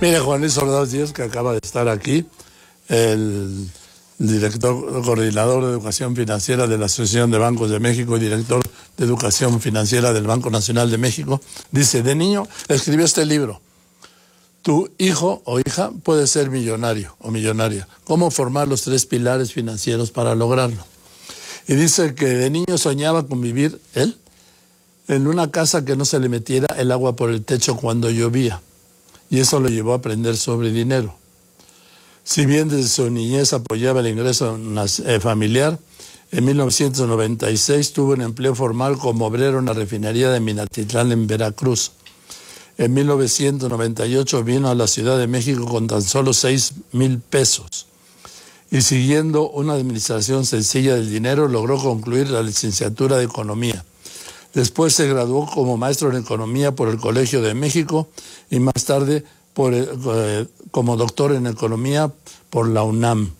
Mire, Juan Luis Ordaz Díaz, que acaba de estar aquí, el director coordinador de Educación Financiera de la Asociación de Bancos de México y director de Educación Financiera del Banco Nacional de México, dice, de niño escribió este libro. Tu hijo o hija puede ser millonario o millonaria. ¿Cómo formar los 3 pilares financieros para lograrlo? Y dice que de niño soñaba con vivir, él, en una casa que no se le metiera el agua por el techo cuando llovía. Y eso lo llevó a aprender sobre dinero. Si bien desde su niñez apoyaba el ingreso familiar, en 1996 tuvo un empleo formal como obrero en la refinería de Minatitlán en Veracruz. En 1998 vino a la Ciudad de México con tan solo 6,000 pesos. Y siguiendo una administración sencilla del dinero, logró concluir la licenciatura de Economía. Después se graduó como maestro en Economía por el Colegio de México y más tarde como doctor en Economía por la UNAM.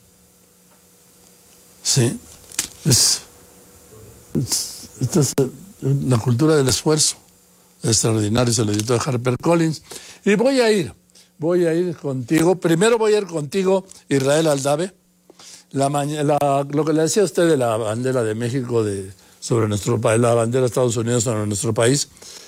Sí, esta es la cultura del esfuerzo. Extraordinario, se lo editó HarperCollins. Y voy a ir contigo. Primero voy a ir contigo, Israel Aldave. Lo que le decía a usted de la bandera de México sobre nuestro país, la bandera de Estados Unidos sobre nuestro país,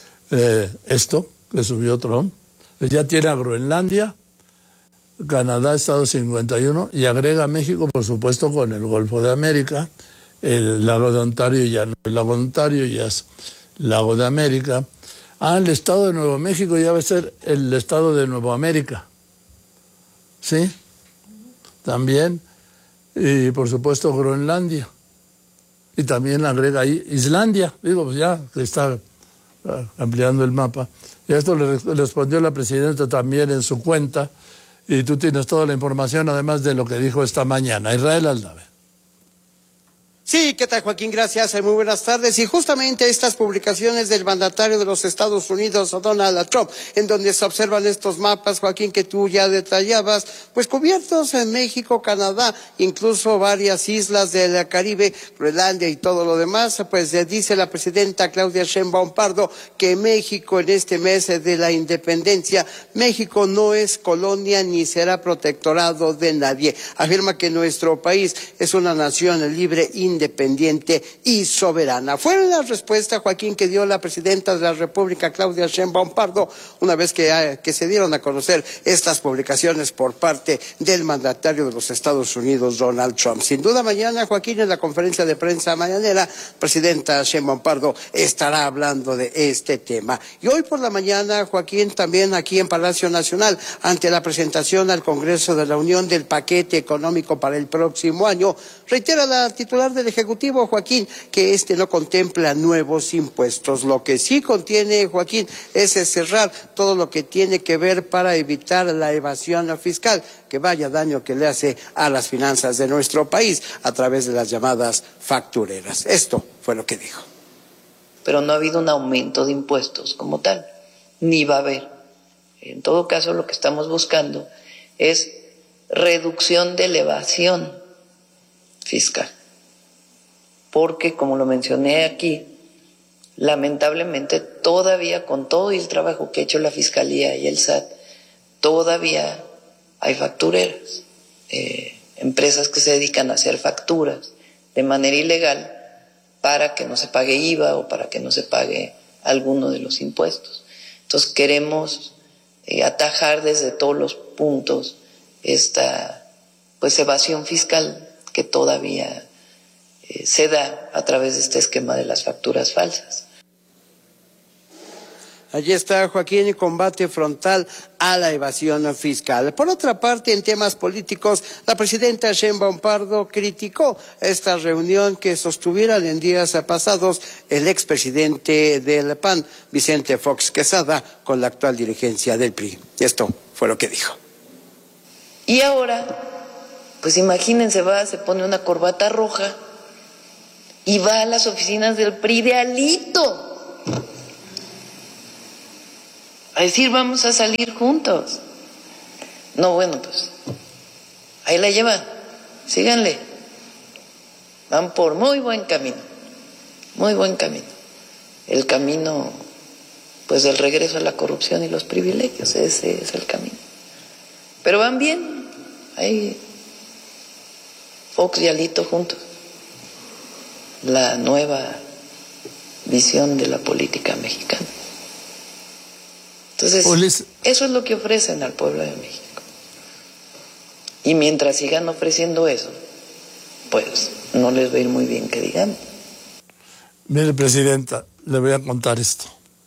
esto que subió Trump, ya tiene a Groenlandia, Canadá, Estado 51, y agrega a México, por supuesto, con el Golfo de América, el lago de Ontario ya no es lago de Ontario, ya es lago de América. El estado de Nuevo México ya va a ser el estado de Nuevo América. ¿Sí? También. Y por supuesto Groenlandia. Y también agrega ahí Islandia. Digo, pues ya que está ampliando el mapa. Y a esto le respondió la presidenta también en su cuenta. Y tú tienes toda la información, además de lo que dijo esta mañana. Israel Aldave. Sí, ¿qué tal, Joaquín? Gracias, muy buenas tardes. Y justamente estas publicaciones del mandatario de los Estados Unidos, Donald Trump, en donde se observan estos mapas, Joaquín, que tú ya detallabas, pues cubiertos en México, Canadá, incluso varias islas del Caribe, Groenlandia y todo lo demás, pues dice la presidenta Claudia Sheinbaum Pardo que México en este mes de la independencia, México no es colonia ni será protectorado de nadie. Afirma que nuestro país es una nación libre, independiente y soberana. Fue la respuesta, Joaquín, que dio la presidenta de la República, Claudia Sheinbaum Pardo, una vez que se dieron a conocer estas publicaciones por parte del mandatario de los Estados Unidos, Donald Trump. Sin duda mañana, Joaquín, en la conferencia de prensa mañanera, presidenta Sheinbaum Pardo estará hablando de este tema. Y hoy por la mañana, Joaquín, también aquí en Palacio Nacional, ante la presentación al Congreso de la Unión del paquete económico para el próximo año, reitera la titular del Ejecutivo, Joaquín, que no contempla nuevos impuestos. Lo que sí contiene, Joaquín, es cerrar todo lo que tiene que ver para evitar la evasión fiscal, que vaya daño que le hace a las finanzas de nuestro país a través de las llamadas factureras. Esto fue lo que dijo. Pero no ha habido un aumento de impuestos como tal, ni va a haber. En todo caso, lo que estamos buscando es reducción de la evasión fiscal. Porque, como lo mencioné aquí, lamentablemente todavía, con todo el trabajo que ha hecho la Fiscalía y el SAT, todavía hay factureras, empresas que se dedican a hacer facturas de manera ilegal para que no se pague IVA o para que no se pague alguno de los impuestos. Entonces queremos atajar desde todos los puntos esta evasión fiscal que todavía se da a través de este esquema de las facturas falsas. Allí está, Joaquín, y combate frontal a la evasión fiscal. Por otra parte, en temas políticos, la presidenta Sheinbaum Pardo criticó esta reunión que sostuvieron en días pasados el expresidente del PAN, Vicente Fox Quesada, con la actual dirigencia del PRI. Esto fue lo que dijo. Y ahora, pues imagínense, se pone una corbata roja y va a las oficinas del PRI de Alito a decir vamos a salir juntos. No, bueno, pues ahí la llevan, síganle, van por muy buen camino, el camino pues del regreso a la corrupción y los privilegios, ese es el camino. Pero van bien, hay Fox y Alito juntos. La nueva visión de la política mexicana. Entonces, eso es lo que ofrecen al pueblo de México. Y mientras sigan ofreciendo eso, pues no les va a ir muy bien, que digamos. Mire, Presidenta, le voy a contar esto.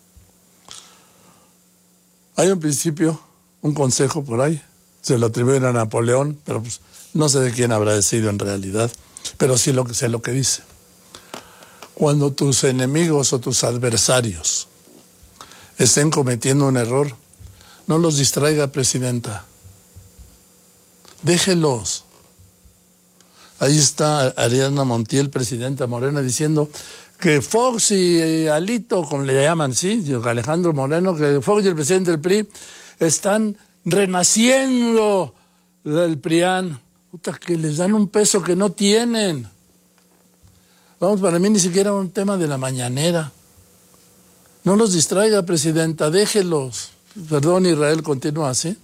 Hay un principio, un consejo por ahí, se lo atribuyen a Napoleón, pero pues no sé de quién habrá sido en realidad, pero sí sé lo que dice. Cuando tus enemigos o tus adversarios estén cometiendo un error, no los distraiga, Presidenta. Déjelos. Ahí está Ariadna Montiel, Presidenta Morena, diciendo que Fox y Alito, como le llaman, sí, Alejandro Moreno, que Fox y el presidente del PRI están renaciendo del PRIAN. Puta, que les dan un peso que no tienen. Vamos, para mí ni siquiera un tema de la mañanera. No los distraiga, Presidenta, déjelos. Perdón, Israel, continúa así.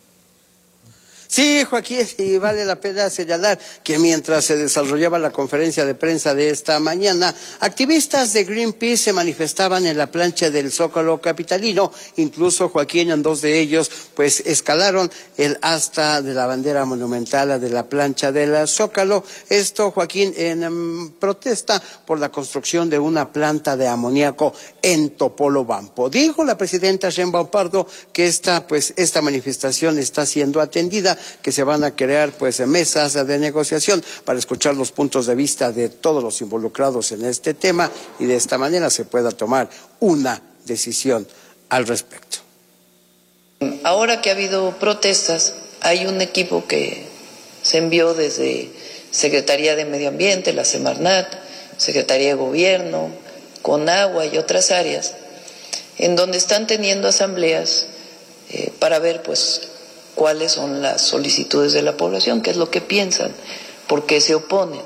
Sí, Joaquín, y vale la pena señalar que mientras se desarrollaba la conferencia de prensa de esta mañana, activistas de Greenpeace se manifestaban en la plancha del Zócalo capitalino. Incluso, Joaquín, en dos de ellos, pues escalaron el asta de la bandera monumental de la plancha del Zócalo. Esto, Joaquín, en protesta por la construcción de una planta de amoníaco en Topolobampo. Dijo la presidenta Sheinbaum Pardo que esta manifestación está siendo atendida, que se van a crear mesas de negociación para escuchar los puntos de vista de todos los involucrados en este tema y de esta manera se pueda tomar una decisión al respecto. Ahora que ha habido protestas, hay un equipo que se envió desde Secretaría de Medio Ambiente, la Semarnat, Secretaría de Gobierno, Conagua y otras áreas, en donde están teniendo asambleas para ver cuáles son las solicitudes de la población, qué es lo que piensan, por qué se oponen.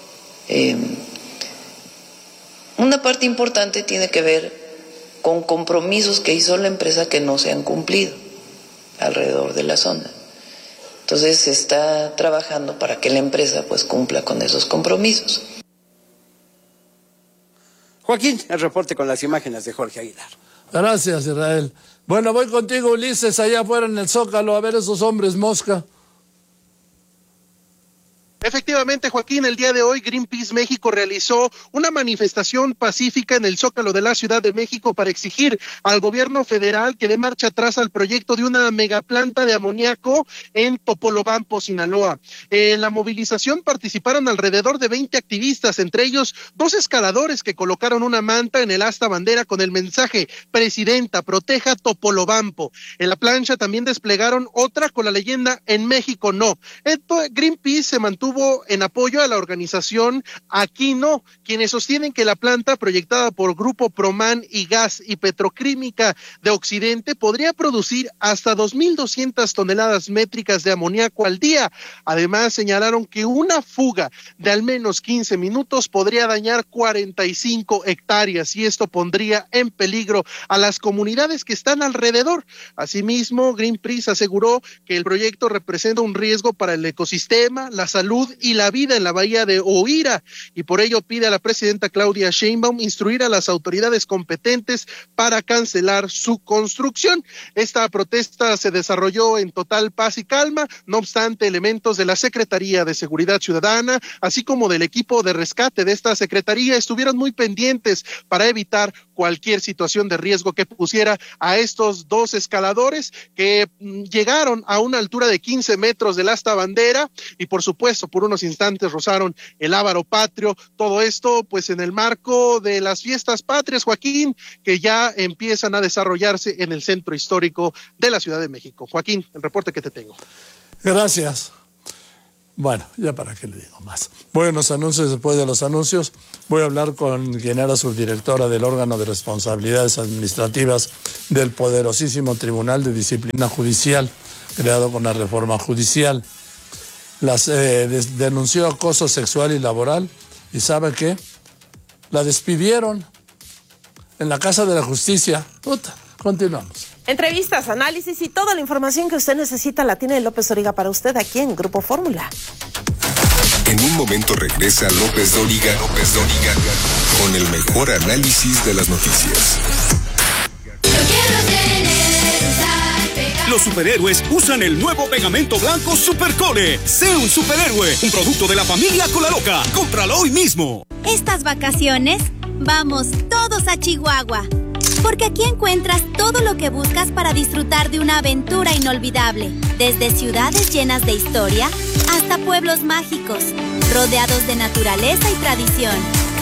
Una parte importante tiene que ver con compromisos que hizo la empresa que no se han cumplido alrededor de la zona. Entonces se está trabajando para que la empresa cumpla con esos compromisos. Joaquín, el reporte con las imágenes de Jorge Aguilar. Gracias, Israel. Bueno, voy contigo, Ulises, allá afuera en el Zócalo, a ver esos hombres mosca. Efectivamente, Joaquín, el día de hoy Greenpeace México realizó una manifestación pacífica en el Zócalo de la Ciudad de México para exigir al gobierno federal que dé marcha atrás al proyecto de una megaplanta de amoníaco en Topolobampo, Sinaloa. En la movilización participaron alrededor de 20 activistas, entre ellos 2 escaladores que colocaron una manta en el asta bandera con el mensaje: Presidenta, proteja Topolobampo. En la plancha también desplegaron otra con la leyenda: En México no. Greenpeace se mantuvo en apoyo a la organización Aquí No, quienes sostienen que la planta proyectada por Grupo Proman y Gas y Petroquímica de Occidente podría producir hasta 2.200 toneladas métricas de amoníaco al día. Además, señalaron que una fuga de al menos 15 minutos podría dañar 45 hectáreas y esto pondría en peligro a las comunidades que están alrededor. Asimismo, Greenpeace aseguró que el proyecto representa un riesgo para el ecosistema, la salud y la vida en la bahía de Oira, y por ello pide a la presidenta Claudia Sheinbaum instruir a las autoridades competentes para cancelar su construcción. Esta protesta se desarrolló en total paz y calma, no obstante, elementos de la Secretaría de Seguridad Ciudadana, así como del equipo de rescate de esta secretaría, estuvieron muy pendientes para evitar cualquier situación de riesgo que pusiera a estos 2 escaladores que llegaron a una altura de 15 metros del asta bandera y por supuesto por unos instantes rozaron el lábaro patrio. Todo esto en el marco de las fiestas patrias, Joaquín, que ya empiezan a desarrollarse en el centro histórico de la Ciudad de México. Joaquín, el reporte que te tengo. Gracias. Bueno, ya para qué le digo más. Voy a los anuncios. Después de los anuncios voy a hablar con quien era subdirectora del órgano de responsabilidades administrativas del poderosísimo Tribunal de Disciplina Judicial, creado con la reforma judicial. Denunció acoso sexual y laboral y ¿sabe qué? La despidieron en la Casa de la Justicia. Puta, Continuamos. Entrevistas, análisis y toda la información que usted necesita la tiene López Dóriga para usted aquí en Grupo Fórmula. En un momento regresa López Dóriga con el mejor análisis de las noticias. Los superhéroes usan el nuevo pegamento blanco Supercole. Sé un superhéroe, un producto de la familia Colaloca. Cómpralo hoy mismo. Estas vacaciones, vamos todos a Chihuahua. Porque aquí encuentras todo lo que buscas para disfrutar de una aventura inolvidable. Desde ciudades llenas de historia hasta pueblos mágicos, rodeados de naturaleza y tradición.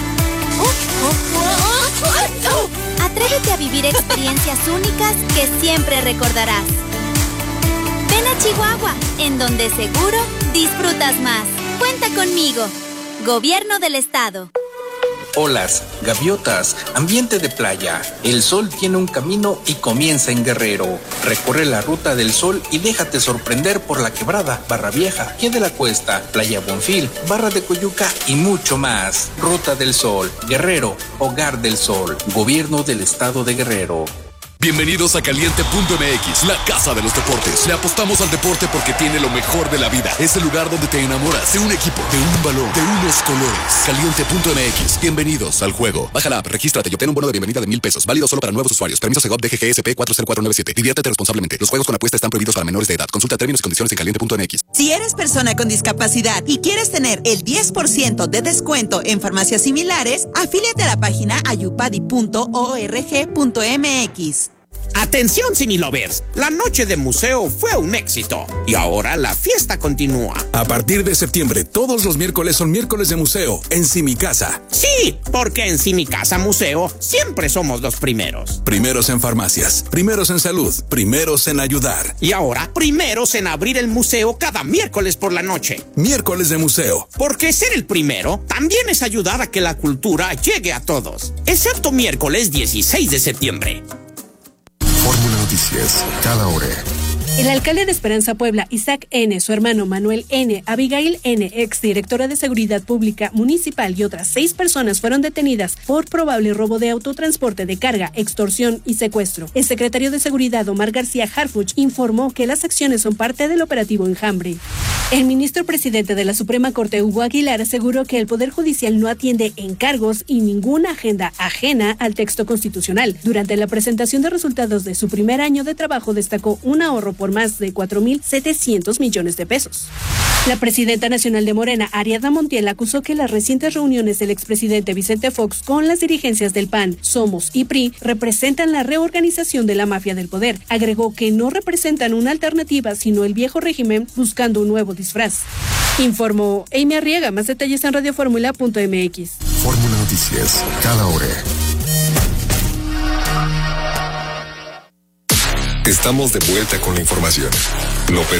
Atrévete a vivir experiencias únicas que siempre recordarás. Ven a Chihuahua, en donde seguro disfrutas más. Cuenta conmigo. Gobierno del Estado. Olas, gaviotas, ambiente de playa. El sol tiene un camino y comienza en Guerrero. Recorre la ruta del sol y déjate sorprender por La Quebrada, Barra Vieja, Pie de la Cuesta, Playa Bonfil, Barra de Coyuca y mucho más. Ruta del Sol, Guerrero, Hogar del Sol, Gobierno del Estado de Guerrero. Bienvenidos a Caliente.mx, la casa de los deportes. Le apostamos al deporte porque tiene lo mejor de la vida. Es el lugar donde te enamoras de un equipo, de un balón, de unos colores. Caliente.mx, bienvenidos al juego. Baja la app, regístrate y obtén un bono de bienvenida de $1,000. Válido solo para nuevos usuarios. Permiso Segov DGGSP 40497. Diviértete responsablemente. Los juegos con apuesta están prohibidos para menores de edad. Consulta términos y condiciones en Caliente.mx. Si eres persona con discapacidad y quieres tener el 10% de descuento en farmacias similares, afíliate a la página ayupadi.org.mx. Atención, Cinelovers, la noche de museo fue un éxito y ahora la fiesta continúa. A partir de septiembre, todos los miércoles son miércoles de museo en Simicasa. Sí, porque en Simicasa Museo siempre somos los primeros. Primeros en farmacias, primeros en salud, primeros en ayudar. Y ahora, primeros en abrir el museo cada miércoles por la noche. Miércoles de museo. Porque ser el primero también es ayudar a que la cultura llegue a todos. Excepto miércoles 16 de septiembre. Fórmula Noticias, cada hora. El alcalde de Esperanza Puebla, Isaac N., su hermano Manuel N., Abigail N., exdirectora de Seguridad Pública Municipal y otras 6 personas fueron detenidas por probable robo de autotransporte de carga, extorsión y secuestro. El secretario de Seguridad, Omar García Harfuch, informó que las acciones son parte del operativo Enjambre. El ministro presidente de la Suprema Corte, Hugo Aguilar, aseguró que el Poder Judicial no atiende encargos y ninguna agenda ajena al texto constitucional. Durante la presentación de resultados de su primer año de trabajo, destacó un ahorro por más de 4.700 millones de pesos. La presidenta nacional de Morena, Ariadna Montiel, acusó que las recientes reuniones del expresidente Vicente Fox con las dirigencias del PAN, Somos y PRI representan la reorganización de la mafia del poder. Agregó que no representan una alternativa, sino el viejo régimen buscando un nuevo disfraz. Informó Amy Arriaga. Más detalles en radioformula.mx. Fórmula Noticias, cada hora. Estamos de vuelta con la información. López